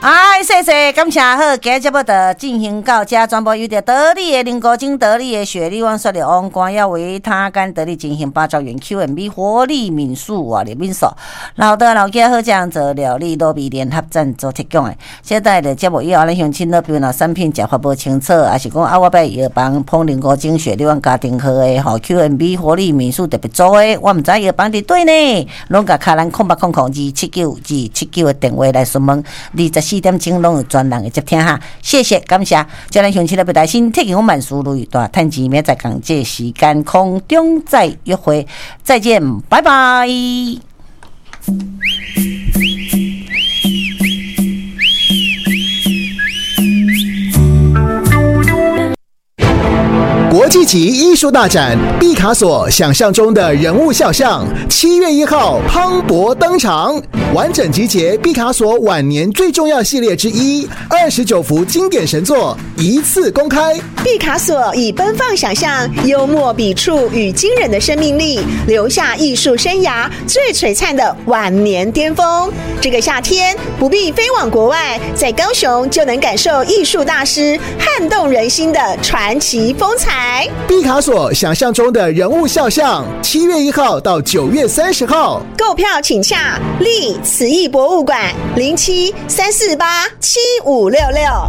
谢谢，感谢好，今日节目的进行到这，全部由着得力的林国金、得力的雪莉、万说的王冠要为他跟得力进行8兆元 Q&B 活力民宿啊，里民宿老的老家好这样做料理都比联合赞助提供的。现在的节目以后，咱乡亲那边产品讲法不清楚，还是讲我要药房碰林国金、雪莉万家庭号的吼 Q&B 活力民宿特别做的，我唔知药房伫对呢，拢甲卡咱0800279279的电话来询问，24点钟拢有专人会接听哈。谢谢，感谢，叫咱乡亲那边耐心贴近我万事如意大趁钱，明仔讲这时间空中再约会，再见，拜拜。 国际级艺术大展毕卡索想象中的人物肖像7月1号磅礴登场，完整集结毕卡索晚年最重要系列之一，29幅经典神作一次公开。 毕卡索以奔放想象、幽默笔触与惊人的生命力，留下艺术生涯最璀璨的晚年巅峰。这个夏天不必飞往国外，在高雄就能感受艺术大师撼动人心的传奇风采。 毕卡索想象中的人物肖像，7月1号到9月30号， 购票请洽立慈艺博物馆0734875566。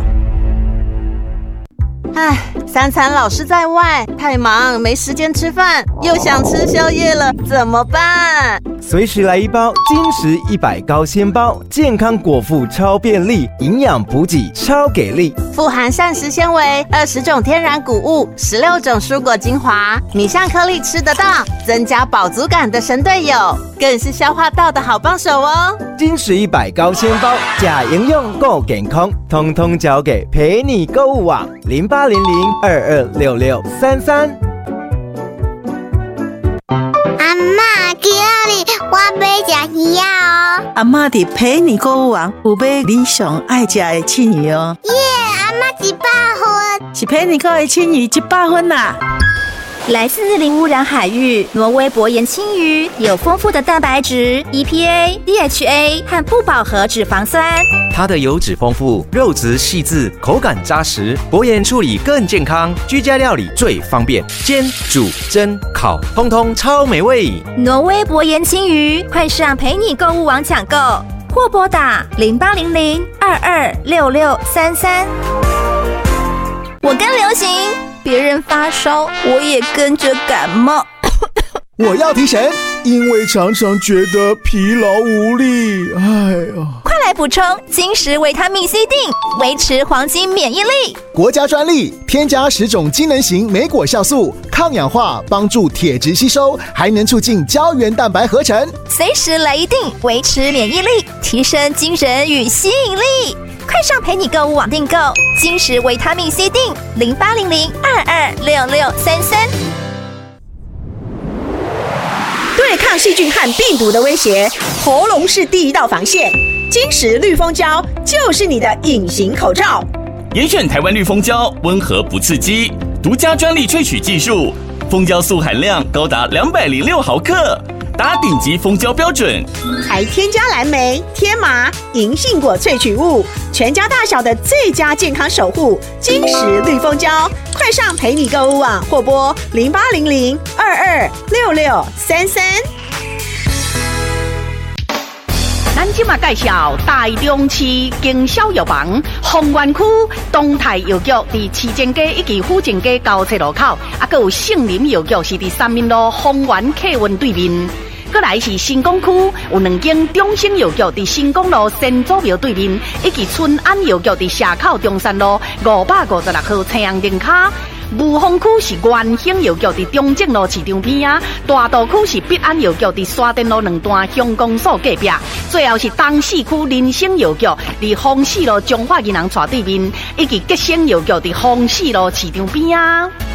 三餐老是在外，太忙没时间吃饭，又想吃宵夜了，怎么办？ 随时来一包金石100高纤包，健康果腹超便利，营养补给超给力， 富含膳食纤维、20种天然谷物、16种蔬果精华，米香颗粒吃得到，增加饱足感的神队友，更是消化道的好帮手哦。 金石100高纤包，假营养够健康，通通交给陪你购物网0800226633。 阿嬷，今日我要吃鱼哦。 阿嬷伫陪你购物网有买你上爱吃的青鱼哦。 耶，阿嬷100分， 是陪你购的青鱼100分啦。 来自零污染海域，挪威薄盐青鱼有丰富的蛋白质、EPA、DHA 和不饱和脂肪酸。 它的油脂丰富，肉质细致，口感扎实，薄盐处理更健康，居家料理最方便，煎、煮、蒸、烤，通通超美味。 挪威薄盐青鱼，快上陪你购物网抢购，或拨打0800226633。我更流行。别人发烧，我也跟着感冒。 我要提神，因为常常觉得疲劳无力。 快来补充金石维他命 C 锭，维持黄金免疫力。 国家专利，添加10种机能型莓果酵素，抗氧化，帮助铁质吸收，还能促进胶原蛋白合成。 随时来一锭，维持免疫力，提升精神与吸引力。快上陪你购物网订购金石维他命 C 锭，0800226633。 对抗细菌和病毒的威胁，喉咙是第一道防线。金石绿蜂胶就是你的隐形口罩。 严选台湾绿蜂胶，温和不刺激，独家专利萃取技术，蜂胶素含量高达206毫克。达顶级蜂胶标准， 还添加蓝莓、天麻、银杏果萃取物，全家大小的最佳健康守护。金石绿蜂胶，快上陪你购物网或拨0800226633。 咱今嘛介绍台中市经销药房丰原区东泰药局，伫市政街以及府政街交叉路口，还有杏林药局是伫3民路丰原客运对面。过来是新港区有2间中兴药局伫新港路先祖庙对面，以及春安药局伫社口中山路556号青阳灯卡。雾峰区是元兴药局伫中正路市场边啊，大道区是必安药局伫沙田路2段乡公所隔壁，最后是东市区林兴药局伫丰市路中华银行斜对面，以及吉兴药局伫丰市路市场边啊。